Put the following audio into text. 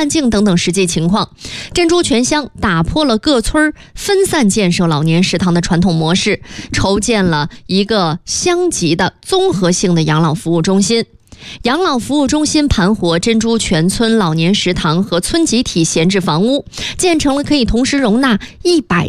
半径等等实际情况。珍珠泉乡打破了各村分散建设老年食堂的传统模式，筹建了一个乡级的综合性的养老服务中心。养老服务中心盘活珍珠泉村老年食堂和村集体闲置房屋，建成了可以同时容纳100